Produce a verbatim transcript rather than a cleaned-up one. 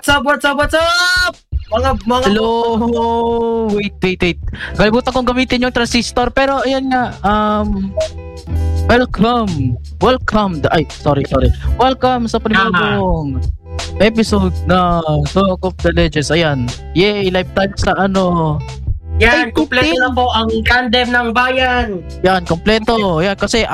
What's up, what's up, what's up? Mga, mga... Hello! Wait, wait, wait. Kalimutan kong gamitin yung transistor, pero ayan nga, um... welcome! Welcome! Ay, sorry, sorry. Welcome sa panibagong episode na Talk of the Legends. Ayan. Yay! Lifetime sa ano... Yan, Ay, kumpleto fifteen. na po ang tandem ng bayan. Yan, kompleto. Yan, kasi